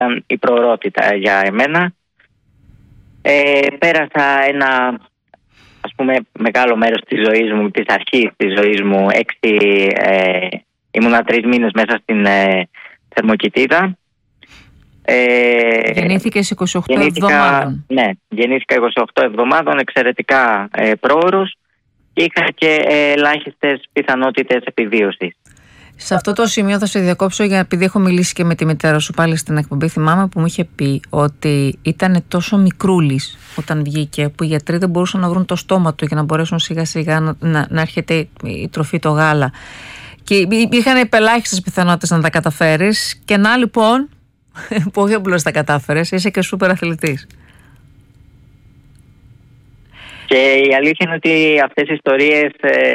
ήταν η προορότητα για εμένα. Πέρασα ένα, ας πούμε, μεγάλο μέρος της ζωής μου, της αρχής της ζωής μου. Ήμουνα 3 μήνες μέσα στην Θερμοκηπίδα. Γεννήθηκες 28 εβδομάδων. Ναι, γεννήθηκα 28 εβδομάδων, εξαιρετικά πρόωρος, και είχα και ελάχιστες πιθανότητες επιβίωσης. Σε αυτό το σημείο θα σε διακόψω, επειδή έχω μιλήσει και με τη μητέρα σου πάλι στην εκπομπή. Θυμάμαι που μου είχε πει ότι ήταν τόσο μικρούλης όταν βγήκε, που οι γιατροί δεν μπορούσαν να βρουν το στόμα του για να μπορέσουν σιγά σιγά να έρχεται η τροφή, το γάλα. Και υπήρχαν ελάχιστες πιθανότητες να τα καταφέρεις. Και να λοιπόν, που όχι απλώς τα κατάφερες, είσαι και σούπερ αθλητής. Και η αλήθεια είναι ότι αυτές οι ιστορίες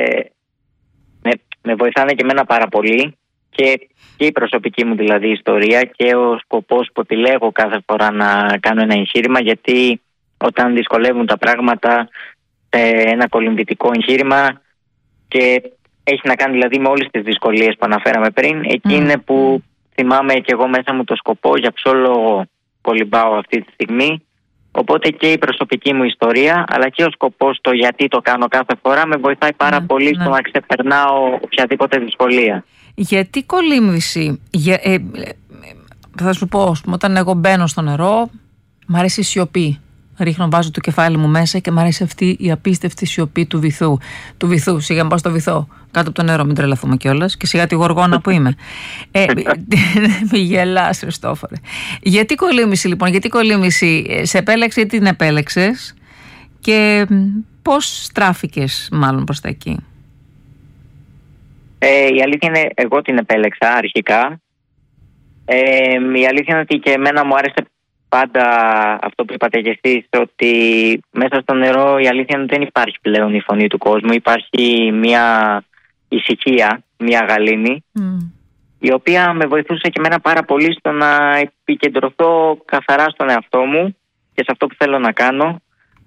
με βοηθάνε και εμένα πάρα πολύ, και η προσωπική μου δηλαδή ιστορία και ο σκοπός που επιλέγω κάθε φορά να κάνω ένα εγχείρημα, γιατί όταν δυσκολεύουν τα πράγματα σε ένα κολυμβητικό εγχείρημα, και έχει να κάνει δηλαδή με όλες τις δυσκολίες που αναφέραμε πριν, εκεί είναι που θυμάμαι και εγώ μέσα μου το σκοπό για ποιο λόγο κολυμπάω αυτή τη στιγμή. Οπότε και η προσωπική μου ιστορία, αλλά και ο σκοπός, το γιατί το κάνω κάθε φορά, με βοηθάει πάρα πολύ στο να ξεπερνάω οποιαδήποτε δυσκολία. Γιατί κολύμβηση? Θα σου πω, όταν εγώ μπαίνω στο νερό, μ' αρέσει η σιωπή. Βάζω το κεφάλι μου μέσα και μ' αρέσει αυτή η απίστευτη σιωπή του βυθού. Σιγά να πάω στο βυθό, κάτω από το νερό, μην τρελαθούμε κιόλας. Και σιγά τη γοργόνα που είμαι. Μη γελάς, Χριστόφορε. Γιατί κολύμβηση λοιπόν, γιατί κολύμβηση σε επέλεξε ή την επέλεξες, και πώς στράφηκες μάλλον προς τα εκεί? Η αλήθεια είναι, εγώ την επέλεξα αρχικά. Η αλήθεια είναι ότι και εμένα μου άρεσε πάντα αυτό που είπατε και εσείς, ότι μέσα στο νερό η αλήθεια είναι ότι δεν υπάρχει πλέον η φωνή του κόσμου. Υπάρχει μια ησυχία, μια γαλήνη, η οποία με βοηθούσε και εμένα πάρα πολύ στο να επικεντρωθώ καθαρά στον εαυτό μου και σε αυτό που θέλω να κάνω.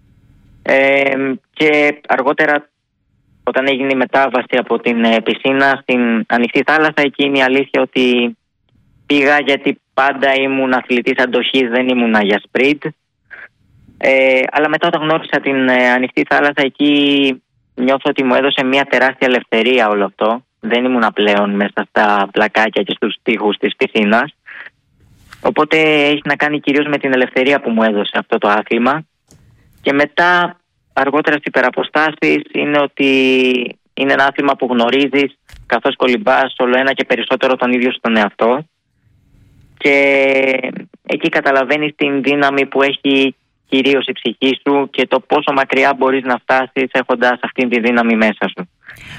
Και αργότερα, όταν έγινε η μετάβαση από την πισίνα στην ανοιχτή θάλασσα, εκεί είναι η αλήθεια ότι πήγα γιατί πάντα ήμουν αθλητής αντοχής, δεν ήμουνα για σπριντ. Αλλά μετά όταν γνώρισα την ανοιχτή θάλασσα, εκεί νιώθω ότι μου έδωσε μια τεράστια ελευθερία όλο αυτό. Δεν ήμουνα πλέον μέσα στα πλακάκια και στους τοίχους της πισίνας. Οπότε έχει να κάνει κυρίως με την ελευθερία που μου έδωσε αυτό το άθλημα. Και μετά, αργότερα στις υπεραποστάσεις, είναι ότι είναι ένα άθλημα που γνωρίζεις καθώς κολυμπάς όλο ένα και περισσότερο τον ίδιο στον εαυτό. Και εκεί καταλαβαίνεις την δύναμη που έχει κυρίως η ψυχή σου και το πόσο μακριά μπορείς να φτάσεις έχοντας αυτήν τη δύναμη μέσα σου.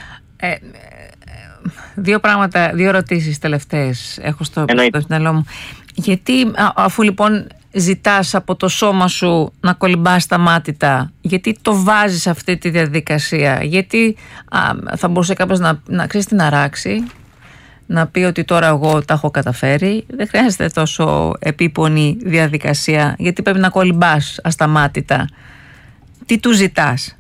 Δύο πράγματα, δύο ερωτήσεις τελευταίες έχω στο μυαλό μου. Γιατί αφού λοιπόν ζητάς από το σώμα σου να κολυμπάς σταμάτητα, γιατί το βάζεις αυτή τη διαδικασία? Γιατί θα μπορούσε κάποιος να ξέρεις την αράξει, να πει ότι τώρα εγώ τα έχω καταφέρει. Δεν χρειάζεται τόσο επίπονη διαδικασία. Γιατί πρέπει να κολυμπάς ασταμάτητα? Τι του ζητάς?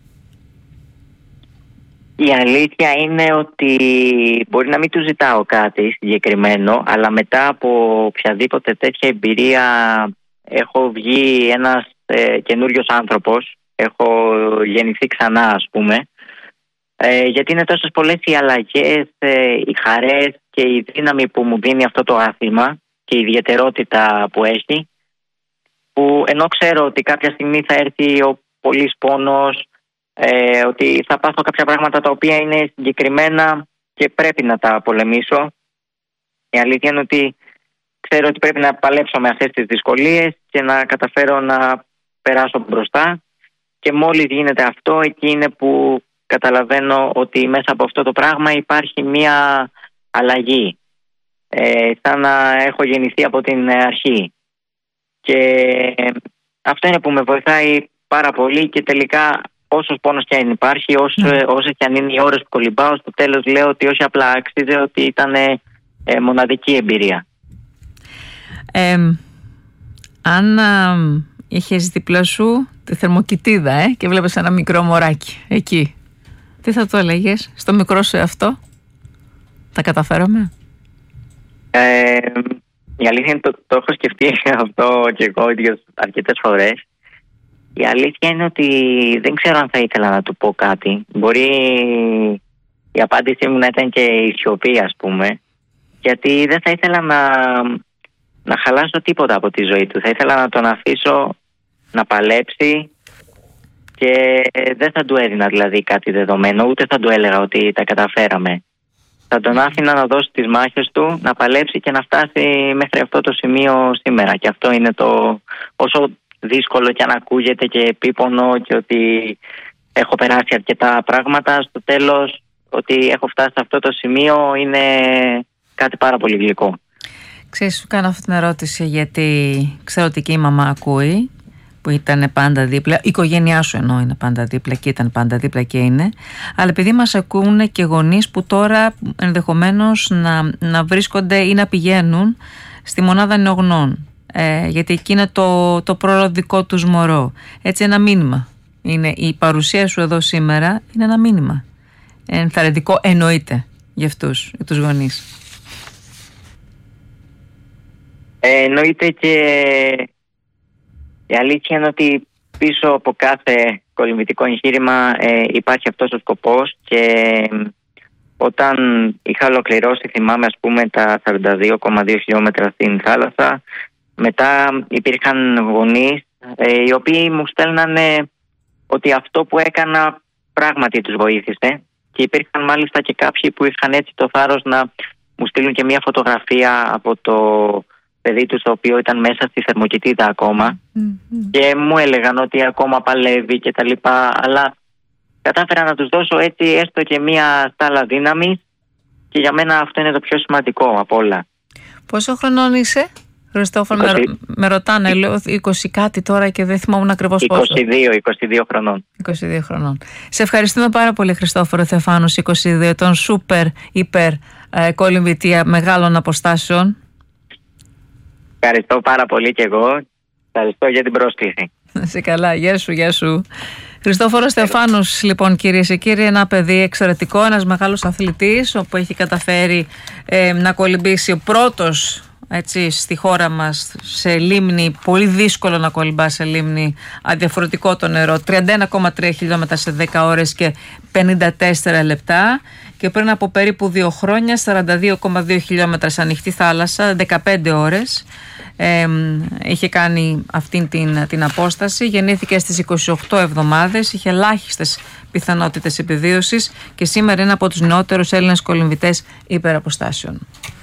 Η αλήθεια είναι ότι μπορεί να μην του ζητάω κάτι συγκεκριμένο, αλλά μετά από οποιαδήποτε τέτοια εμπειρία έχω βγει ένας καινούριος άνθρωπος. Έχω γεννηθεί ξανά, ας πούμε. Γιατί είναι τόσες πολλές οι αλλαγές, οι χαρές και η δύναμη που μου δίνει αυτό το άθλημα και η ιδιαιτερότητα που έχει, που ενώ ξέρω ότι κάποια στιγμή θα έρθει ο πολύς πόνος, ότι θα πάθω κάποια πράγματα τα οποία είναι συγκεκριμένα και πρέπει να τα πολεμήσω. Η αλήθεια είναι ότι ξέρω ότι πρέπει να παλέψω με αυτές τις δυσκολίες και να καταφέρω να περάσω μπροστά, και μόλις γίνεται αυτό, εκεί είναι που καταλαβαίνω ότι μέσα από αυτό το πράγμα υπάρχει μία αλλαγή, σαν να έχω γεννηθεί από την αρχή, και αυτό είναι που με βοηθάει πάρα πολύ. Και τελικά, όσος πόνος και αν υπάρχει, όσες και αν είναι οι ώρες που κολυμπάω, στο τέλος λέω ότι όχι απλά άξιζε, ότι ήταν μοναδική εμπειρία. Αν είχες δίπλα σου τη Θερμοκηπίδα και βλέπεις ένα μικρό μωράκι εκεί, τι θα το έλεγες στο μικρό σου εαυτό? Τα καταφέραμε? Η αλήθεια είναι το έχω σκεφτεί αυτό και εγώ ίδιος αρκετές φορές. Η αλήθεια είναι ότι δεν ξέρω αν θα ήθελα να του πω κάτι. Μπορεί η απάντησή μου να ήταν και η σιωπή, ας πούμε. Γιατί δεν θα ήθελα να χαλάσω τίποτα από τη ζωή του. Θα ήθελα να τον αφήσω να παλέψει και δεν θα του έδινα δηλαδή κάτι δεδομένο, ούτε θα του έλεγα ότι τα καταφέραμε. Θα τον άφηνα να δώσει τις μάχες του, να παλέψει και να φτάσει μέχρι αυτό το σημείο σήμερα. Και αυτό είναι όσο δύσκολο και αν ακούγεται και επίπονο και ότι έχω περάσει αρκετά πράγματα, στο τέλος ότι έχω φτάσει σε αυτό το σημείο είναι κάτι πάρα πολύ γλυκό. Ξέρεις, σου κάνω αυτή την ερώτηση γιατί ξέρω ότι και η μαμά ακούει, που ήταν πάντα δίπλα, η οικογένειά σου εννοώ είναι πάντα δίπλα και ήταν πάντα δίπλα και είναι, αλλά επειδή μας ακούνε και γονείς που τώρα ενδεχομένως να βρίσκονται ή να πηγαίνουν στη μονάδα νεογνών, γιατί εκεί είναι το πρώτο δικό τους μωρό. Έτσι ένα μήνυμα είναι η παρουσία σου εδώ σήμερα, είναι ένα μήνυμα ενθαρρυντικό, εννοείται για αυτούς, για τους γονείς. Εννοείται, και η αλήθεια είναι ότι πίσω από κάθε κολυμβητικό εγχείρημα υπάρχει αυτός ο σκοπός, και όταν είχα ολοκληρώσει, θυμάμαι ας πούμε τα 42,2 χιλιόμετρα στην θάλασσα, μετά υπήρχαν γονείς οι οποίοι μου στέλνανε ότι αυτό που έκανα πράγματι τους βοήθησε, και υπήρχαν μάλιστα και κάποιοι που είχαν έτσι το θάρρος να μου στείλουν και μια φωτογραφία από το παιδί του, το οποίο ήταν μέσα στη θερμοκοιτίδα ακόμα, και μου έλεγαν ότι ακόμα παλεύει και τα λοιπά, αλλά κατάφερα να τους δώσω έτσι έστω και μια στάλα δύναμης, και για μένα αυτό είναι το πιο σημαντικό από όλα. Πόσο χρονών είσαι, Χριστόφορο? Με ρωτάνε, λέω 20 κάτι τώρα και δεν θυμόμουν ακριβώς πόσο. 22 χρονών. 22 χρονών. Σε ευχαριστούμε πάρα πολύ, Χριστόφορο Θεοφάνους, 22, τον σούπερ υπερ κολυμβητή μεγάλων αποστάσεων. Ευχαριστώ πάρα πολύ και εγώ. Ευχαριστώ για την πρόσκληση. Σε καλά, γεια σου, γεια σου. Χριστόφορος Θεοφάνους, λοιπόν, κυρίες και κύριοι, ένα παιδί εξαιρετικό, ένας μεγάλος αθλητής, όπου έχει καταφέρει να κολυμπήσει ο πρώτος, έτσι, στη χώρα μας σε λίμνη. Πολύ δύσκολο να κολυμπά σε λίμνη, αδιαφορετικό το νερό, 31,3 χιλιόμετρα σε 10 ώρες και 54 λεπτά, και πριν από περίπου 2 χρόνια 42,2 χιλιόμετρα σε ανοιχτή θάλασσα, 15 ώρες είχε κάνει αυτή την απόσταση. Γεννήθηκε στις 28 εβδομάδες, είχε ελάχιστες πιθανότητες επιβίωσης και σήμερα είναι από τους νεότερους Έλληνες κολυμβητές υπεραποστάσεων.